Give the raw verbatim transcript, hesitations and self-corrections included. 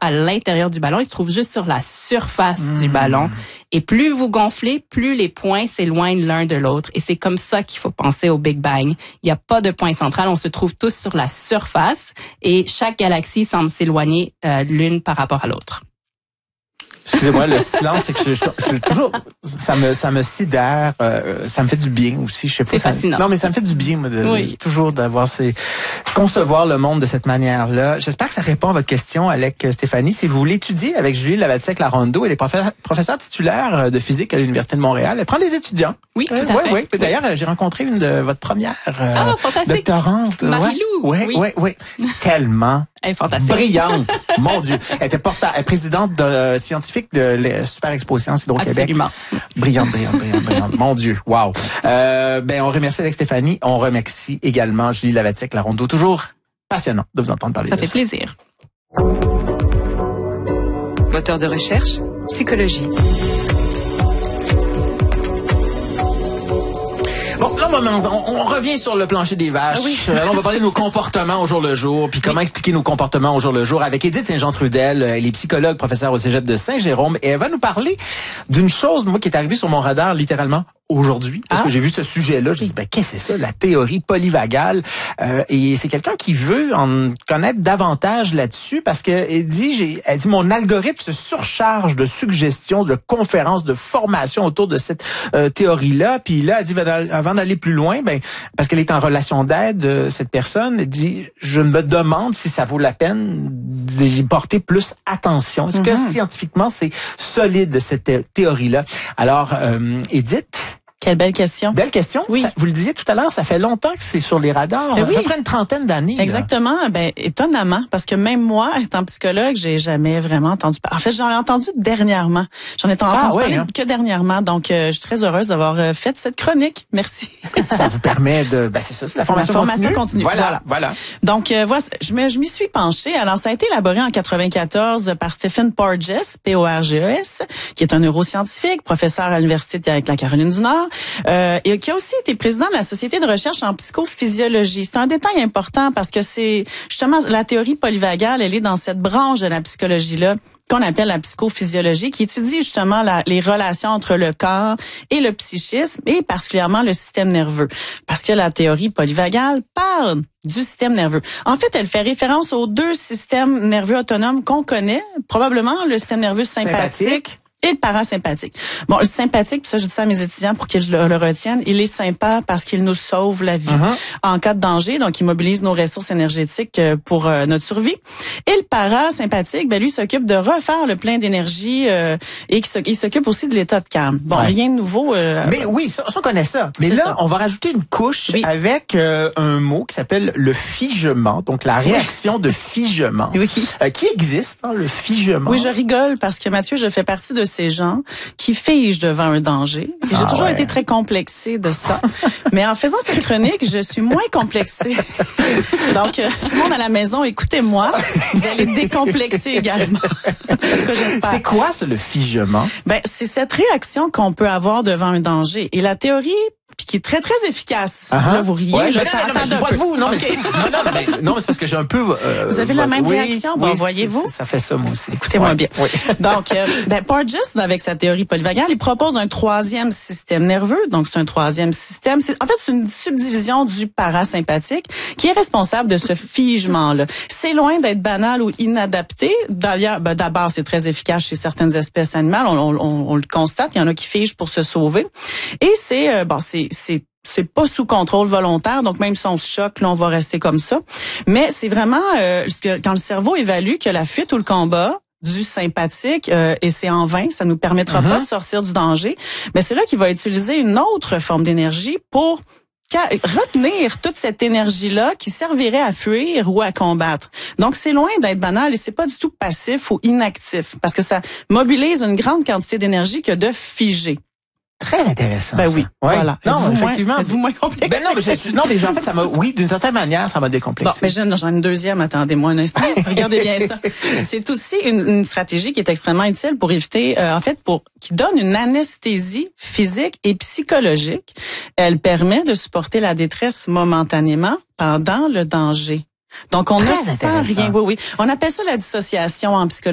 à l'intérieur du ballon, il se trouve juste sur la surface mmh. du ballon. Et plus vous gonflez, plus les points s'éloignent l'un de l'autre. Et c'est comme ça qu'il faut penser au Big Bang. Il n'y a pas de point central, on se trouve tous sur la surface et chaque galaxie semble s'éloigner euh, l'une par rapport à l'autre. Excusez-moi, le silence, c'est que je, je, je suis toujours, ça me, ça me sidère, euh, ça me fait du bien aussi. Je sais pas. C'est ça, fascinant. Non, mais ça me fait du bien, moi, de, oui. de, toujours d'avoir ces, concevoir le monde de cette manière-là. J'espère que ça répond à votre question, Alec Stéphanie. Si vous voulez étudier avec Julie Lavatiec-Larondeau, elle est professeur, professeure titulaire de physique à l'Université de Montréal. Elle prend des étudiants. Oui, tout euh, à ouais, fait. Oui, oui. D'ailleurs, j'ai rencontré une de votre première euh, ah, fantastique. doctorante. Marie-Lou. Oui, oui, oui. oui. Tellement. Elle est fantastique. Brillante. Mon Dieu. Elle était porta- elle est présidente de, euh, scientifique de la Super Expo Science Hydro-Québec. Absolument. Brillante, brillante, brillante, brillante. Mon Dieu. Wow. Euh, ben, on remercie Alex Stéphanie. On remercie également Julie Lavatiec-Larondeau. Toujours passionnant de vous entendre parler ça de fait ça. plaisir. Moteur de recherche, psychologie. Bon, là, on, on, on revient sur le plancher des vaches. Ah oui. Alors, on va parler de nos comportements au jour le jour, puis comment oui. expliquer nos comportements au jour le jour avec Édith Saint-Jean-Trudel. Elle est psychologue, professeure au Cégep de Saint-Jérôme, et elle va nous parler d'une chose, moi, qui est arrivée sur mon radar littéralement aujourd'hui, parce ah. que j'ai vu ce sujet-là, je dis ben qu'est-ce que c'est ça, la théorie polyvagale, euh, et c'est quelqu'un qui veut en connaître davantage là-dessus, parce que elle dit, j'ai, elle dit mon algorithme se surcharge de suggestions, de conférences, de formations autour de cette euh, théorie-là, puis là elle dit ben, avant d'aller plus loin, ben parce qu'elle est en relation d'aide, euh, cette personne, elle dit je me demande si ça vaut la peine d'y porter plus attention. Est-ce mm-hmm. que scientifiquement c'est solide cette thé- théorie-là? Alors euh, Édith. Quelle belle question. Belle question. Oui. Ça, vous le disiez tout à l'heure, ça fait longtemps que c'est sur les radars. Ben oui. À peu près une trentaine d'années. Exactement. Là. Ben, étonnamment, parce que même moi, étant psychologue, j'ai jamais vraiment entendu parler. En fait, j'en ai entendu dernièrement. J'en ai entendu ah, ouais, parler hein? que dernièrement. Donc, euh, je suis très heureuse d'avoir euh, fait cette chronique. Merci. Ça vous permet de, ben, c'est ça, c'est la c'est formation, la formation continue. continue. Voilà, voilà. voilà. Donc, euh, voilà, je me, je m'y suis penchée. Alors, ça a été élaboré en quatre-vingt-quatorze par Stephen Porges, P O R G E S, qui est un neuroscientifique, professeur à l'Université de la Caroline du Nord, euh, et qui a aussi été président de la Société de recherche en psychophysiologie. C'est un détail important parce que c'est justement la théorie polyvagale, elle est dans cette branche de la psychologie-là qu'on appelle la psychophysiologie, qui étudie justement la, les relations entre le corps et le psychisme, et particulièrement le système nerveux. Parce que la théorie polyvagale parle du système nerveux. En fait, elle fait référence aux deux systèmes nerveux autonomes qu'on connaît, probablement le système nerveux sympathique, sympathique. et le parasympathique. Bon, le sympathique, puis ça, je dis ça à mes étudiants pour qu'ils le, le retiennent, il est sympa parce qu'il nous sauve la vie uh-huh. en cas de danger, donc il mobilise nos ressources énergétiques pour euh, notre survie. Et le parasympathique, ben lui s'occupe de refaire le plein d'énergie euh, et il s'occupe aussi de l'état de calme. Bon, ouais. rien de nouveau. Euh, Mais oui, ça, ça on connaît ça. Mais là, ça. on va rajouter une couche oui. avec euh, un mot qui s'appelle le figement, donc la réaction oui. de figement, oui. euh, qui existe, hein, le figement. Oui, je rigole parce que Mathieu, je fais partie de ces gens qui figent devant un danger. Et j'ai ah toujours ouais. été très complexée de ça. Mais en faisant cette chronique, je suis moins complexée. Donc, euh, tout le monde à la maison, écoutez-moi. Vous allez décomplexer également. C'est ce que j'espère. C'est quoi, ça, le figement? Ben, c'est cette réaction qu'on peut avoir devant un danger. Et la théorie puis qui est très, très efficace. Uh-huh. Là, vous riez. Ouais, là, mais non, non, mais je pas de vous. Non, okay. mais non, non, mais, non, mais c'est parce que j'ai un peu... Euh, vous avez la même oui, réaction, bon, oui, voyez-vous? Ça fait ça, moi aussi. Écoutez-moi ouais. bien. Oui. Donc, euh, ben, Porges, avec sa théorie polyvagale, il propose un troisième système nerveux. Donc, c'est un troisième système. C'est, en fait, c'est une subdivision du parasympathique qui est responsable de ce figement-là. C'est loin d'être banal ou inadapté. D'ailleurs, ben, d'abord, c'est très efficace chez certaines espèces animales. On, on, on, on le constate. Il y en a qui figent pour se sauver. Et c'est, euh, bon, c'est, c'est c'est pas sous contrôle volontaire, donc même si on se choque, là, on va rester comme ça. Mais c'est vraiment euh, quand le cerveau évalue que la fuite ou le combat du sympathique, euh, et c'est en vain, ça nous permettra uh-huh. pas de sortir du danger, mais c'est là qu'il va utiliser une autre forme d'énergie pour retenir toute cette énergie-là qui servirait à fuir ou à combattre. Donc, c'est loin d'être banal et c'est pas du tout passif ou inactif parce que ça mobilise une grande quantité d'énergie que de figer. Très intéressant. Ben ça. oui, ouais. voilà. Non, êtes-vous effectivement. Moins, êtes-vous moins complexé? Ben non, mais je suis, non, mais en fait, ça m'a, oui, d'une certaine manière, ça m'a décomplexé. Bon, mais j'en, j'en ai une deuxième. Attendez-moi un instant. Regardez bien ça. C'est aussi une, une stratégie qui est extrêmement utile pour éviter, euh, en fait, pour qui donne une anesthésie physique et psychologique. Elle permet de supporter la détresse momentanément pendant le danger. Donc, on Très ne sent rien. Oui, oui. On appelle ça la dissociation en psychologie.